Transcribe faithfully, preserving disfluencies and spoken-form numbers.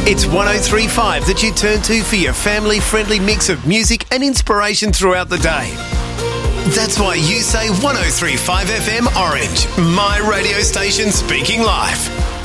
It's one oh three point five that you turn to for your family-friendly mix of music and inspiration throughout the day. That's why you say one oh three point five F M Orange, my radio station speaking life.